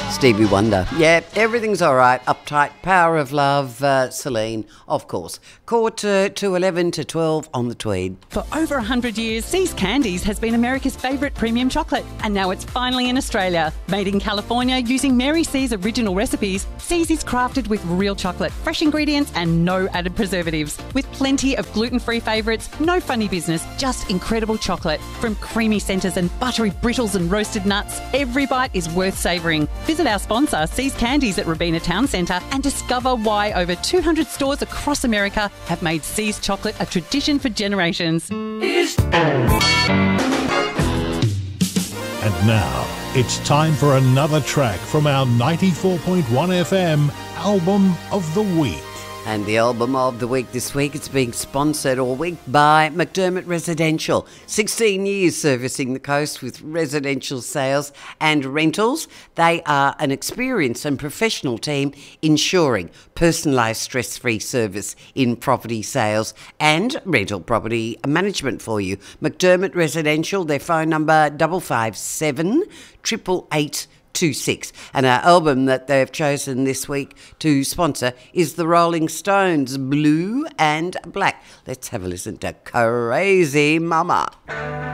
Stevie Wonder. Yeah, everything's all right. Uptight, Power of Love, Celine, of course. Quarter to 11 to 12 on the Tweed. For over 100 years, See's Candies has been America's favourite premium chocolate, and now it's finally in Australia. Made in California using Mary C's original recipes, See's is crafted with real chocolate, fresh ingredients and no added preservatives. With plenty of gluten-free favourites, no funny business, just incredible chocolate. From creamy centres and buttery brittles and roasted nuts, every bite is worth savouring. Visit our sponsor, See's Candies at Robina Town Centre, and discover why over 200 stores across America have made See's chocolate a tradition for generations. And now, it's time for another track from our 94.1 FM Album of the Week. And the album of the week this week, it's being sponsored all week by McDermott Residential. 16 years servicing the coast with residential sales and rentals. They are an experienced and professional team ensuring personalised stress-free service in property sales and rental property management for you. McDermott Residential, their phone number 557 888 26. And our album that they've chosen this week to sponsor is the Rolling Stones, Blue and Black. Let's have a listen to Crazy Mama.